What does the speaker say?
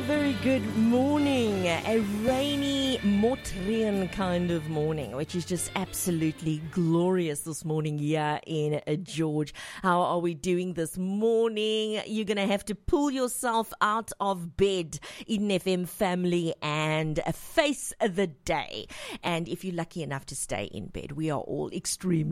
very good morning. A rainy, Motrian kind of morning, which is just absolutely glorious this morning here in George. How are we doing this morning? You're going to have to pull yourself out of bed, Eden FM family, and face the day. And if you're lucky enough to stay in bed, we are all extremely